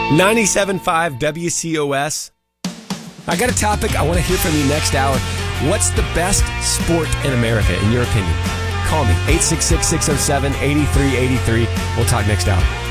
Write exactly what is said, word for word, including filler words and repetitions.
ninety-seven point five W C O S. I got a topic I want to hear from you next hour. What's the best sport in America, in your opinion? Call me, eight six six, six oh seven, eight three eight three. We'll talk next hour.